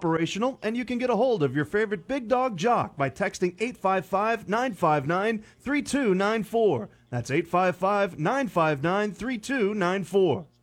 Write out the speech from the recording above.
operational, and you can get a hold of your favorite Big Dog Jock by texting 855-959-3294. That's 855-959-3294.